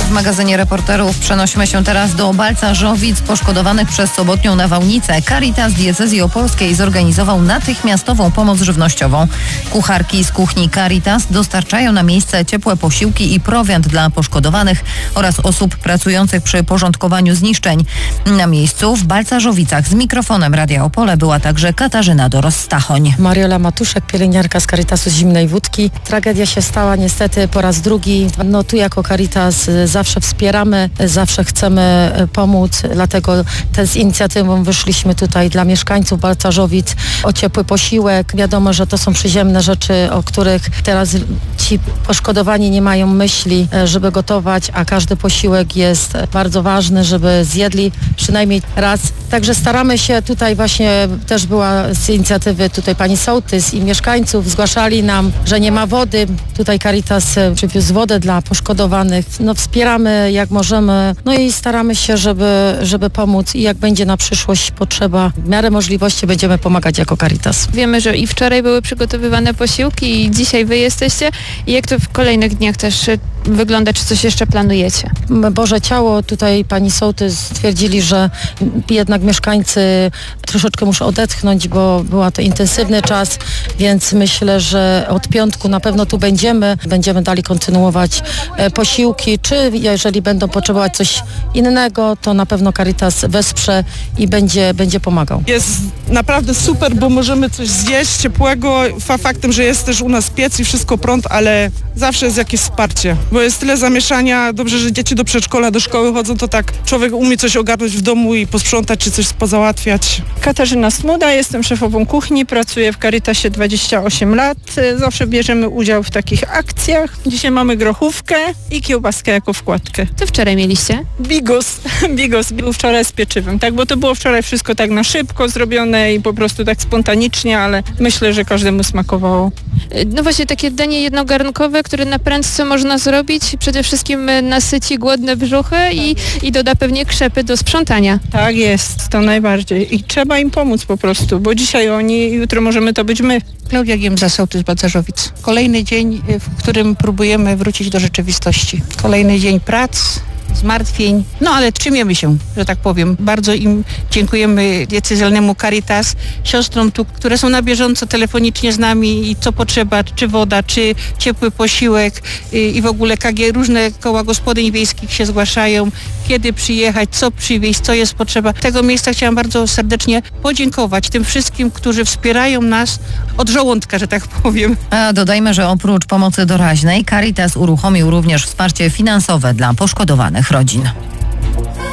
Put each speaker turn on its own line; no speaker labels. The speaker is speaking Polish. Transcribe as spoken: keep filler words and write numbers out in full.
w magazynie reporterów przenosimy się teraz do Balcarzowic poszkodowanych przez sobotnią nawałnicę. Caritas Diecezji Opolskiej zorganizował natychmiastową pomoc żywnościową. Kucharki z kuchni Caritas dostarczają na miejsce ciepłe posiłki i prowiant dla poszkodowanych oraz osób pracujących przy porządkowaniu zniszczeń. Na miejscu w Balcarzowicach z mikrofonem Radia Opole była także Katarzyna Doros-Stachoń.
Mariola Matuszek, pielęgniarka z Caritasu z Zimnej Wódki. Tragedia się stała niestety po raz drugi. No tu jako Caritas zawsze wspieramy, zawsze chcemy pomóc, dlatego też z inicjatywą wyszliśmy tutaj dla mieszkańców Balcarzowic o ciepły posiłek. Wiadomo, że to są przyziemne rzeczy, o których teraz ci poszkodowani nie mają myśli, żeby gotować, a każdy posiłek jest bardzo ważny, żeby zjedli przynajmniej raz. Także staramy się tutaj właśnie, też była z inicjatywy tutaj pani sołtys i mieszkańców, zgłaszali nam, że nie ma wody. Tutaj Caritas przywiózł wodę dla poszkodowanych. No wspieramy jak możemy, no i staramy się, żeby, żeby pomóc i jak będzie na przyszłość potrzeba, w miarę możliwości będziemy pomagać jako Caritas.
Wiemy, że i wczoraj były przygotowywane posiłki i dzisiaj wy jesteście. I jak to w kolejnych dniach też wygląda, czy coś jeszcze planujecie?
Boże Ciało, tutaj pani sołtys stwierdzili, że jednak mieszkańcy troszeczkę muszą odetchnąć, bo była to intensywny czas, więc myślę, że od piątku na pewno tu będziemy. Będziemy dalej kontynuować posiłki, czy jeżeli będą potrzebować coś innego, to na pewno Caritas wesprze i będzie, będzie pomagał.
Jest naprawdę super, bo możemy coś zjeść ciepłego. Faktem, że jest też u nas piec i wszystko prąd, ale zawsze jest jakieś wsparcie, bo jest tyle zamieszania. Dobrze, że dzieci do przedszkola, do szkoły chodzą, to tak człowiek umie coś ogarnąć w domu i posprzątać, czy coś pozałatwiać.
Katarzyna Smuda, jestem szefową kuchni, pracuję w Caritasie dwadzieścia osiem lat. Zawsze bierzemy udział w takich akcjach. Dzisiaj mamy grochówkę i kiełbaskę jako wkładkę.
Co wczoraj mieliście?
Bigos. Bigos był wczoraj z pieczywem, tak, bo to było wczoraj wszystko tak na szybko zrobione i po prostu tak spontanicznie, ale myślę, że każdemu smakowało.
No właśnie takie danie jednogarnkowe, które na prędce można zrobić, przede wszystkim nasyci głodne brzuchy i, i doda pewnie krzepy do sprzątania.
Tak jest, to najbardziej i trzeba im pomóc po prostu, bo dzisiaj oni, jutro możemy to być my.
Klaudia Giemza, sołtys Balcarzowic. Kolejny dzień, w którym próbujemy wrócić do rzeczywistości. Kolejny dzień prac, zmartwień, no ale trzymiemy się, że tak powiem. Bardzo im dziękujemy diecezjalnemu Caritas, siostrom tu, które są na bieżąco telefonicznie z nami i co potrzeba, czy woda, czy ciepły posiłek i w ogóle K G, różne koła gospodyń wiejskich się zgłaszają, kiedy przyjechać, co przywieźć, co jest potrzeba. Z tego miejsca chciałam bardzo serdecznie podziękować tym wszystkim, którzy wspierają nas od żołądka, że tak powiem.
A dodajmy, że oprócz pomocy doraźnej Caritas uruchomił również wsparcie finansowe dla poszkodowanych rodzin.